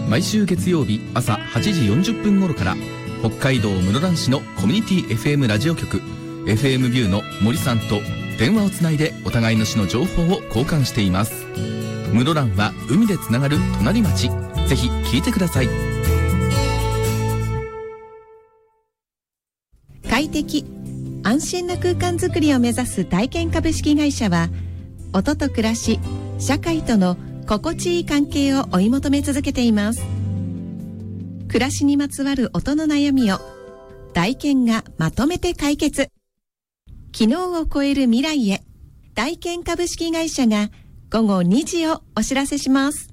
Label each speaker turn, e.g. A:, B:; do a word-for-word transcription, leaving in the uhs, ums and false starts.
A: 毎週月曜日朝はちじよんじゅっぷん頃から北海道室蘭市のコミュニティ エフエム ラジオ局 エフエム ビューの森さんと電話をつないでお互いの市の情報を交換しています。室蘭は海でつながる隣町、ぜひ聞いてください。
B: 快適安心な空間づくりを目指す体験株式会社は、音と暮らし、社会との心地いい関係を追い求め続けています。暮らしにまつわる音の悩みを体験がまとめて解決。昨日を超える未来へ、体験株式会社が午後にじをお知らせします。